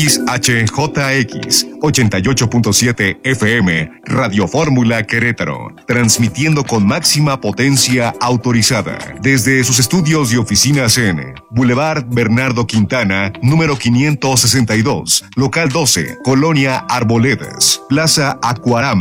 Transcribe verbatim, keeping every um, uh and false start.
X H J X ochenta y ocho punto siete F M, Radio Fórmula Querétaro, transmitiendo con máxima potencia autorizada desde sus estudios y oficinas en Boulevard Bernardo Quintana, número quinientos sesenta y dos, local doce, Colonia Arboledas, Plaza Acuarama,